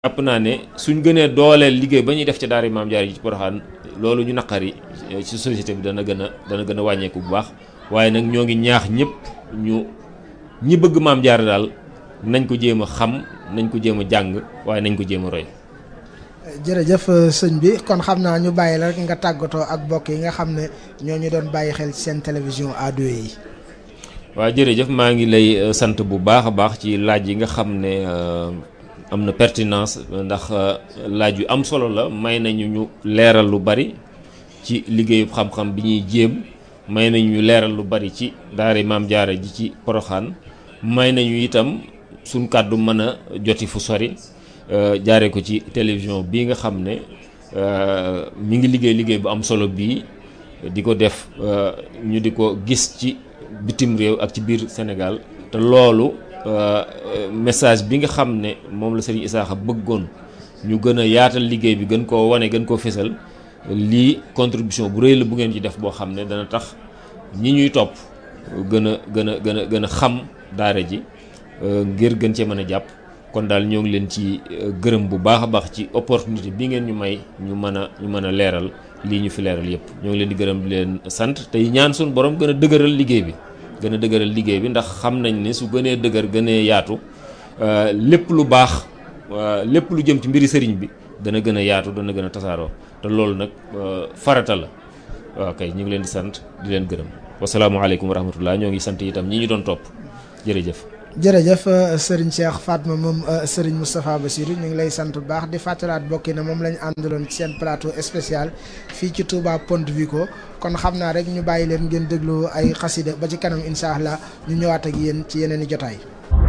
jàpp naa ne suñ gënee dooleel liggéey ba ñuy def ci daara Maam Jaara ji ci Porokhane loolu ñu naqari ci société bi dana gën a wàññeeku bu baax waaye nag ñoo ngi ñaax ñëpp ñi bëgg Maam Jaara daal nañ ko jéem a xam nañ ko jéem a jàng waaye nañ ko jéem a roy. jërëjëf sëñ bi kon xam naa ñu bàyyi la rek nga tàggatoo ak mbokk yi nga xam ne ñoo ñu doon bàyyi xel ci seen télévision A2 yi. waaw jërëjëf maa ngi lay sant bu baax a baax ci laaj yi nga xam ne am na pertinence ndax laaj yu am solo la may nañu ñu leeral lu bari ci liggéeyu xam-xam bi ñuy jéem may nañu ñu leeral lu bari ci daara Maam Jaara ji ci Porokhane may nañu itam suñ kàddu mën a joti fu sori jaare ko ci télévision bii nga xam ne mi ngi liggéey bu am solo bii di ko def ñu di ko gis ci bitim réew ak ci biir Sénégal te loolu message bi nga xam ne moom la Serigne Isaaxa bëggoon ñu gën a yaatal liggéey bi gën koo wane gën koo fésal lii contribution bu rëy la bu ngeen ci def boo xam ne dana tax ñi ñuy topp gën a xam daara ji ngir gën cee mën a jàpp kon daal ñoo ngi leen ci gërëm bu baax a baax ci opportunité bi ngeen ñu may ñu mën a leeral lii ñu fi leeral yépp ñoo ngi leen di gërëm di leen sant tey ñaan suñu borom gën a dëgëral liggéey bi ndax xam nañ ne su gënee dëgër gënee yaatu lépp lu baax lépp lu jëm ci mbiri sëriñ bi dana gën a yaatu dana gën a tasaaroo te loolu nag farata la waaw kay ñu ngi leen di sant di leen gërëm wasalaamaaleykum wa rahmatullah ñoo ngi sant itam ñi ñu doon topp jërëjëf. jërëjëf Serigne Cheikh Fatma moom Serigne Moustapha Bassirou ñu ngi lay sant bu baax di fàttalaat bokki na moom lañu àndaloon ci seen plateau spécial fii ci Touba Ponte Vico kon xam naa rek ñu bàyyi leen ngeen déglu ay xasida ba ci kanam incha allah ñu ñëwaat ak yéen ci yeneen i jotaay.